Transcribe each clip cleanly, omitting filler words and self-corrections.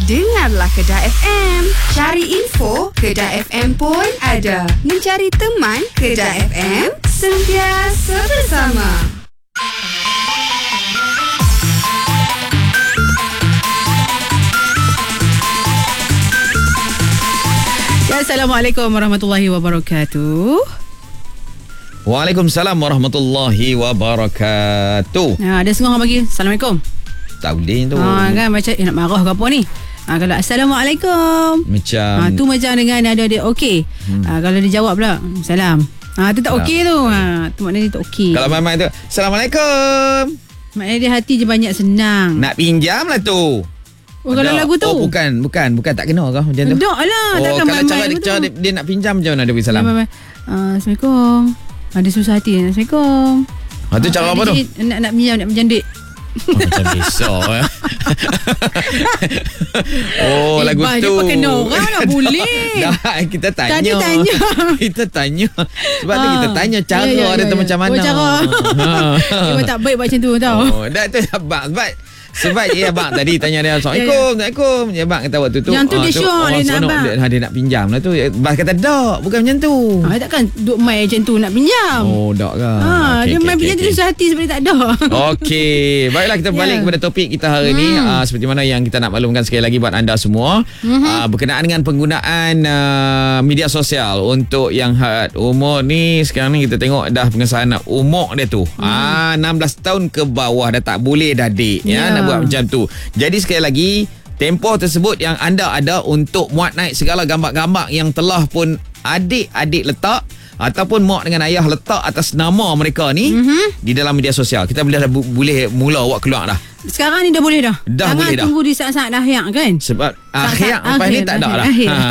Dengarlah Kedah FM. Cari info, Kedah FM pun ada. Mencari teman, Kedah FM, sentiasa bersama. Assalamualaikum warahmatullahi wabarakatuh. Waalaikumsalam warahmatullahi wabarakatuh. Ada setengah orang bagi Assalamualaikum. Tak boleh tu. Kan macam nak marah ke apa ni? Kalau Assalamualaikum macam tu macam dengan ada dia okey. Kalau dia jawab pula salam. Tu tak okey tu. Tu maknanya dia tak okey. Kalau mamai tu Assalamualaikum, maknanya dia hati je banyak senang. nak pinjam lah tu. Kalau lagu tu bukan tak kena ke macam tu? Tak lah. Takkan kalau cara dia nak pinjam macam mana dia bagi salam? Assalamualaikum. Ada susah hati. Assalamualaikum. Tu cara apa tu? Nak pinjam duit. Macam biasa. Lagu tu. Dia pakai orang lah boleh. Dah, kita tanya. Tadi tanya. Kita tanya. Sebab tu kita tanya cara dia tu macam mana. Cara. Dia tak baik macam tu tau. Dah tu sebab abang tadi tanya dia Assalamualaikum. Ya abang kata waktu tu. Yang tu dia syok dia nak abang. Dia nak pinjam lah tu. Abang kata tak, bukan macam tu. Takkan duk main macam tu nak pinjam. Tak kan. Dia main pinjam tu susah hati sebenarnya tak ada. Okey. Baiklah, kita balik kepada topik kita hari ni. Seperti mana yang kita nak maklumkan sekali lagi buat anda semua. Berkenaan dengan penggunaan media sosial untuk yang had umur ni. Sekarang ni kita tengok dah pengesahan umur dia tu. 16 tahun ke bawah dah tak boleh dah dik. Nak buat macam tu. Jadi sekali lagi, tempoh tersebut yang anda ada untuk muat naik segala gambar-gambar yang telah pun adik-adik letak ataupun mak dengan ayah letak atas nama mereka ni di dalam media sosial. Kita boleh mula awak keluar dah. Sekarang ni dah boleh dah. Jangan boleh dah. Tunggu di saat-saat akhir kan. Sebab akhir lepas ni tak ada dah.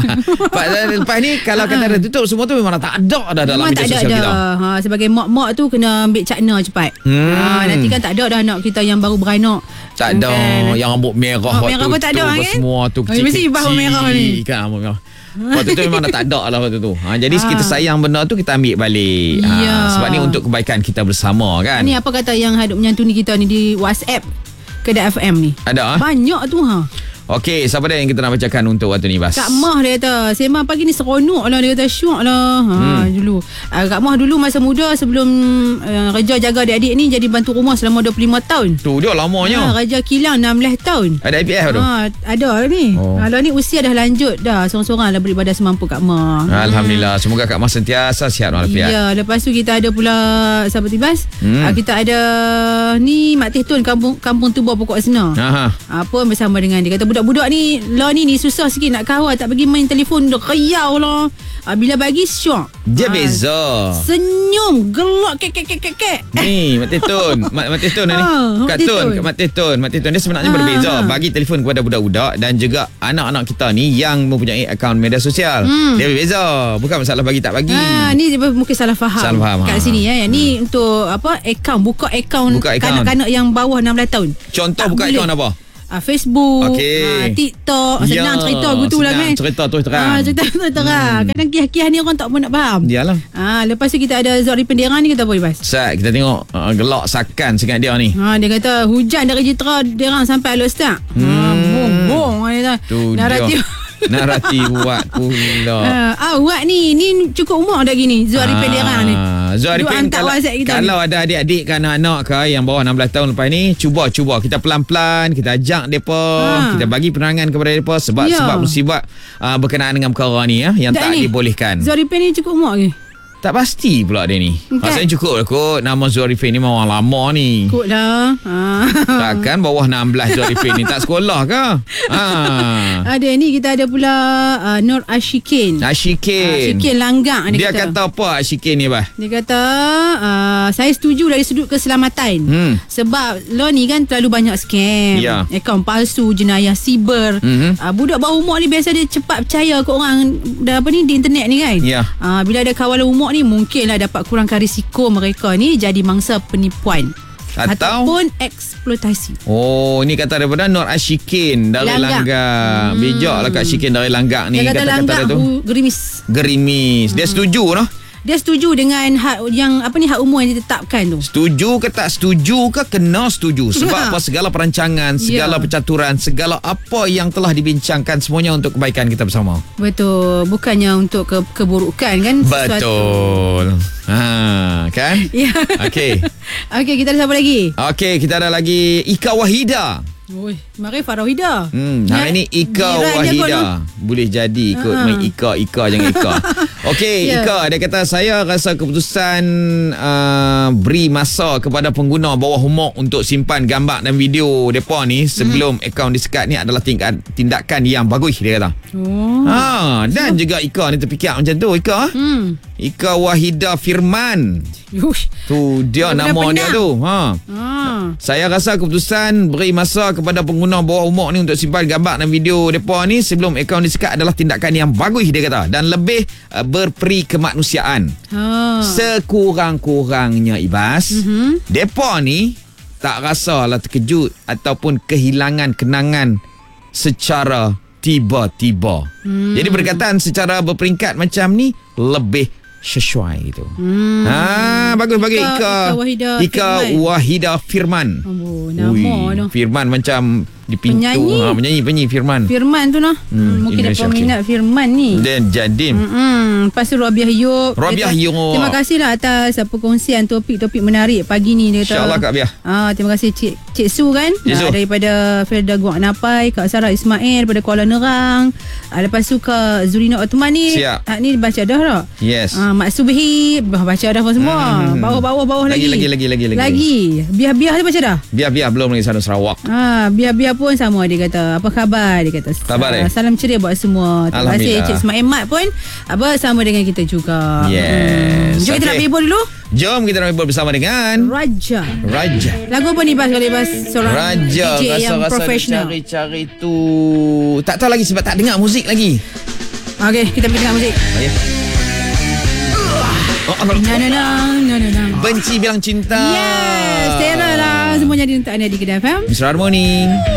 Lepas ni kalau kata dah tutup semua tu memang tak ada dah dalam media sosial kita. Sebagai mak-mak tu kena ambil cakna cepat. Nanti kan tak ada dah anak kita yang baru beranak. Tak ada yang rambut merah merah pun tak ada kan. Semua tu kecil-kecil. Mesti bahu merah ni. Kan rambut merah. Waktu tu memang dah tak ada lah waktu tu. Jadi kita sayang benda tu, kita ambil balik. Sebab ni untuk kebaikan kita bersama kan. Ni apa kata yang hidup menyantuni kita ni di WhatsApp Kedah FM ni? Ada banyak tu Okey, siapa dia yang kita nak bacakan untuk waktu ni, Bas? Kak Mah dia kata, Sembang pagi ni seronok lah. Dia kata syok lah. Dulu Kak Mah dulu masa muda sebelum kerja jaga adik-adik ni jadi bantu rumah selama 25 tahun. Tu dia lamanya. Kerja kilang 16 tahun. Ada IPF tu? Ada ni. Kalau ni usia dah lanjut dah. Sorang-sorang lah beribadah semampu Kak Mah. Alhamdulillah. Semoga Kak Mah sentiasa sihat walafiat. Ya, lepas tu kita ada pula sahabat Tibas. Kita ada ni Mak Teh Tun Kampung Tubuh Pokok Sena. Apa bersama dengan dia kata budak-budak ni lah ni susah sikit nak kawal, tak pergi main telefon dah riau lah. Bila bagi syok. Dia beza. Senyum gelak kek. Ni Mak Teh Tun. Mak Teh Tun ni. Mak Teh Tun dia sebenarnya berbeza. Bagi telefon kepada budak-budak dan juga anak-anak kita ni yang mempunyai akaun media sosial. Dia berbeza. Bukan masalah bagi tak bagi. Ni mungkin salah faham. Kat sini Ni untuk apa? Buka akaun kanak-kanak yang bawah 16 tahun. Contoh buka akaun apa? Facebook, TikTok, senang cerita gitu lah kan. Cerita tu terang. Cerita tu terang. Kadang kisah-kisah ni orang tak pun nak faham. Iyalah. Lepas tu kita ada Zori Penderang ni, kita boleh bahas. Kita tengok gelak sakan sangat dia ni. Dia kata hujan dari Jitra Derang sampai Alostar. Bong dia kata. Naratif buat pula. Awak ni cukup umur dah gini Zori Penderang ni. Zori Pen kalau ada adik-adik ke anak-anak ke yang bawah 16 tahun lepas ni, cuba kita pelan-pelan kita ajak depa, kita bagi penerangan kepada depa sebab musibah berkenaan dengan perkara ni yang tak dibolehkan. Zori Pen ni cukup umur ke? Tak pasti pula dia ni. Rasanya cukup lah kot. Nama Zuarifin ni memang lama ni. Cukup lah. Takkan bawah 16 Zuarifin ni tak sekolah ke? Ada ni, kita ada pula Nur Ashikin. Ashikin Langgang. Dia kata apa Ashikin ni, bah? Dia kata saya setuju dari sudut keselamatan. Sebab lo ni kan terlalu banyak scam, akaun palsu, jenayah siber. Budak bawah umur ni biasa dia cepat percaya ke orang di internet ni kan. Bila ada kawalan umur ni, mungkinlah dapat kurangkan risiko mereka ni jadi mangsa penipuan ataupun eksploitasi. Ni kata daripada Nur Ashikin dari Langgang. Bijak lah Kak Ashikin dari Langgang ni. Dia kata Langgang tu gerimis. Dia setuju noh. dia setuju dengan hak yang hak umur yang ditetapkan tu. Setuju ke tak setuju ke kena setuju. Sebab apa, segala perancangan, segala percaturan, segala apa yang telah dibincangkan semuanya untuk kebaikan kita bersama. Betul, bukannya untuk keburukan kan. Betul. Kan? Ya. Okey. Okey, kita ada siapa lagi? Okey, kita ada lagi Ika Wahida. Oi, mari Farahida. Hari ni Ika Wahida. Boleh jadi ikut main Ika jangan Ika. Okey, Ika dia kata saya rasa keputusan beri masa kepada pengguna bawah umur untuk simpan gambar dan video depa ni sebelum akaun disekat ni adalah tindakan yang bagus, dia kata. Dan juga Ika ni terfikir macam tu Ika. Ika Wahida Firman. Tu dia nama dia tu. Saya rasa keputusan beri masa kepada pengguna bawah umur ni untuk simpan gambar dan video depa ni sebelum akaun disekat adalah tindakan yang bagus, dia kata, dan lebih berperi kemanusiaan. Sekurang-kurangnya Ibas, depa ni tak rasalah terkejut ataupun kehilangan kenangan secara tiba-tiba. Jadi berkaitan secara berperingkat macam ni lebih sesuai itu. Bagus bagi Ika Wahida Firman. Nama Firman macam di pintu penyanyi Firman. Firman tu noh. Mungkin ada peminat Firman ni. Dan Jadim. Lepas tu Rabiah Yub. Terima kasihlah atas perkongsian topik-topik menarik pagi ni, dia kata. InsyaAllah Kak Biah. Terima kasih Cik Su kan. Daripada Felda Guang Napai, Kak Sarah Ismail daripada Kuala Nerang. Lepas tu Kak Zurina Ottoman ni. Ni baca dah tak? Yes. Mak Subhi baca dah pun semua. Bawah lagi. Lagi. Biah tu baca dah? Biah belum lagi, sana Sarawak. Biar pun sama, dia kata. Apa khabar? Dia kata salam ceria buat semua. Terima kasih Cik Ismail Mat pun sama dengan kita juga. Yes. Jom kita nak hibur dulu. Jom kita nak hibur bersama dengan Raja. Lagu apa ni Bas? Kalau Bas seorang Raja, DJ yang profesional. Cari tu tak tahu lagi sebab tak dengar muzik lagi. Okey, kita pergi dengar muzik. Benci bilang cinta. Yes, Sarah lah. Semuanya di untuk anda di Kedah FM Mr. Harmony.